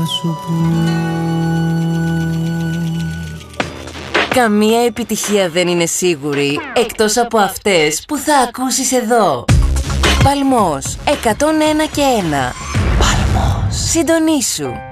σου πω. Καμία επιτυχία δεν είναι σίγουρη, εκτός από αυτές που θα ακούσεις εδώ. Παλμός, 101 και 1. Παλμός. Συντονίσου.